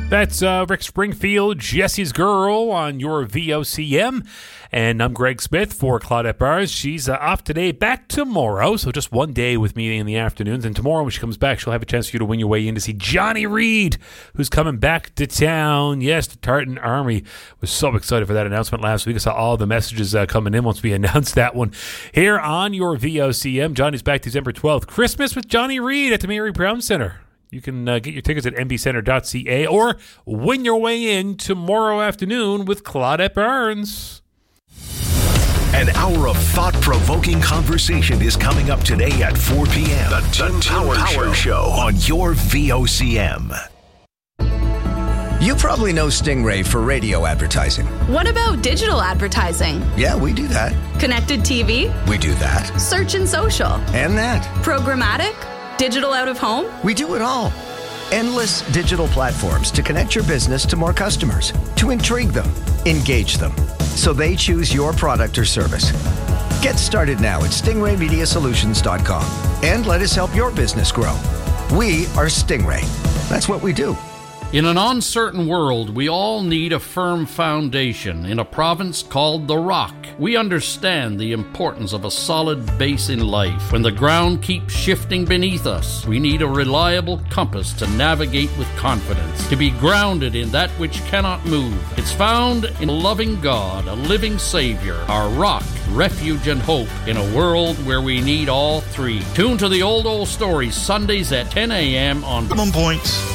That's Rick Springfield, Jesse's Girl on your VOCM. And I'm Greg Smith for Claudette Barnes. She's off today, back tomorrow. So just one day with me in the afternoons. And tomorrow when she comes back, she'll have a chance for you to win your way in to see Johnny Reed, who's coming back to town. Yes, the Tartan Army was so excited for that announcement last week. I saw all the messages coming in once we announced that one. Here on your VOCM, Johnny's back December 12th. Christmas with Johnny Reed at the Mary Brown Center. You can get your tickets at nbcenter.ca or win your way in tomorrow afternoon with Claudette Barnes. An hour of thought-provoking conversation is coming up today at 4 p.m. The Tim Power Show on your VOCM. You probably know Stingray for radio advertising. What about digital advertising? Yeah, we do that. Connected TV? We do that. Search and social? And that. Programmatic? Digital out of home? We do it all. Endless digital platforms to connect your business to more customers, to intrigue them, engage them, so they choose your product or service. Get started now at stingraymediasolutions.com and let us help your business grow. We are Stingray. That's what we do. In an uncertain world, we all need a firm foundation in a province called the Rock. We understand the importance of a solid base in life. When the ground keeps shifting beneath us, we need a reliable compass to navigate with confidence, to be grounded in that which cannot move. It's found in a loving God, a living Savior, our rock, refuge and hope in a world where we need all three. Tune to the Old Stories Sundays at 10 a.m. on Points.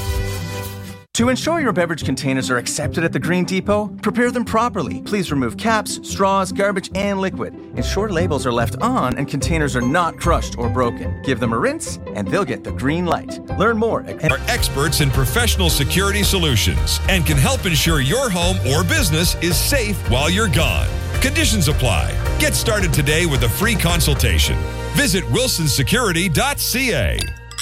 To ensure your beverage containers are accepted at the Green Depot, prepare them properly. Please remove caps, straws, garbage, and liquid. Ensure labels are left on and containers are not crushed or broken. Give them a rinse, and they'll get the green light. Learn more at are experts in professional security solutions and can help ensure your home or business is safe while you're gone. Conditions apply. Get started today with a free consultation. Visit wilsonsecurity.ca.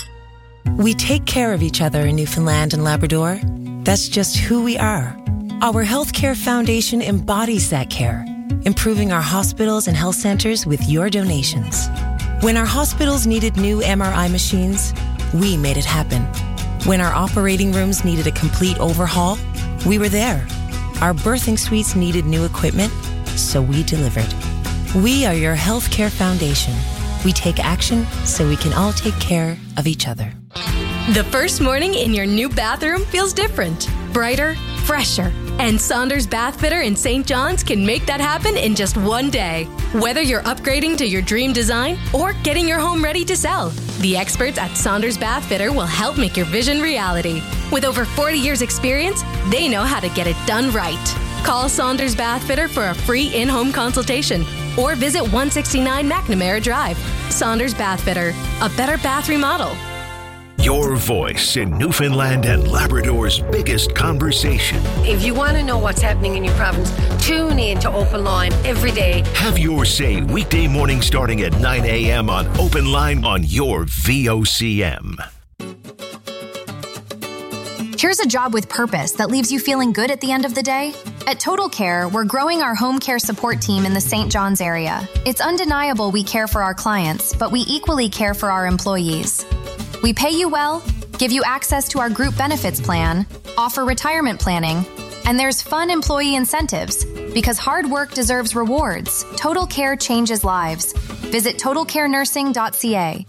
We take care of each other in Newfoundland and Labrador. That's just who we are. Our Healthcare Foundation embodies that care, improving our hospitals and health centers with your donations. When our hospitals needed new MRI machines, we made it happen. When our operating rooms needed a complete overhaul, we were there. Our birthing suites needed new equipment, so we delivered. We are your Healthcare Foundation. We take action so we can all take care of each other. The first morning in your new bathroom feels different, brighter, fresher. And Saunders Bath Fitter in St. John's can make that happen in just one day. Whether you're upgrading to your dream design or getting your home ready to sell, the experts at Saunders Bath Fitter will help make your vision reality. With over 40 years experience, they know how to get it done right. Call Saunders Bath Fitter for a free in-home consultation or visit 169 McNamara Drive. Saunders Bath Fitter, a better bath remodel. Your voice in Newfoundland and Labrador's biggest conversation. If you want to know what's happening in your province, tune in to Open Line every day. Have your say weekday morning starting at 9 a.m. on Open Line on your VOCM. Here's a job with purpose that leaves you feeling good at the end of the day. At Total Care, we're growing our home care support team in the St. John's area. It's undeniable we care for our clients, but we equally care for our employees. We pay you well, give you access to our group benefits plan, offer retirement planning, and there's fun employee incentives. Because hard work deserves rewards, Total Care changes lives. Visit totalcarenursing.ca.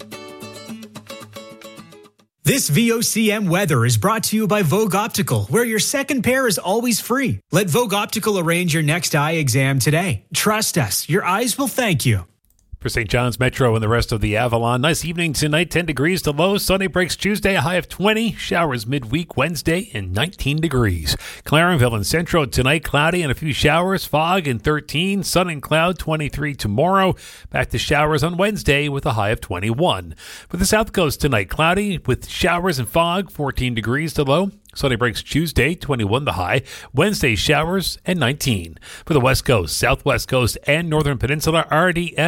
This VOCM weather is brought to you by Vogue Optical, where your second pair is always free. Let Vogue Optical arrange your next eye exam today. Trust us, your eyes will thank you. For St. John's Metro and the rest of the Avalon, nice evening tonight, 10 degrees to low. Sunday breaks Tuesday, a high of 20. Showers midweek Wednesday and 19 degrees. Clarenville and Centro tonight, cloudy and a few showers. Fog and 13. Sun and cloud, 23 tomorrow. Back to showers on Wednesday with a high of 21. For the South Coast tonight, cloudy with showers and fog, 14 degrees to low. Sunday breaks Tuesday, 21 the high. Wednesday, showers and 19. For the West Coast, Southwest Coast, and Northern Peninsula, RDS